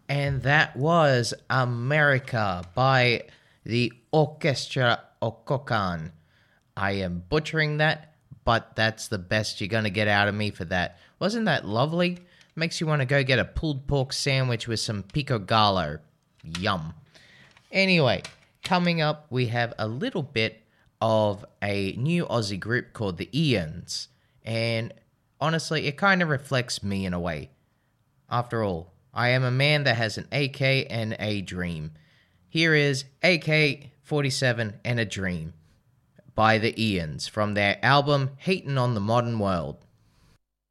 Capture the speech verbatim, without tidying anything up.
And that was America by the Orchestra Okokan. I am butchering that, but that's the best you're going to get out of me for that. Wasn't that lovely? Makes you want to go get a pulled pork sandwich with some pico gallo. Yum. Anyway, coming up, we have a little bit of a new Aussie group called the Ians. And honestly, it kind of reflects me in a way. After all, I am a man that has an A K and a dream. Here is A K forty-seven and a Dream by the Ians from their album Hatin' on the Modern World.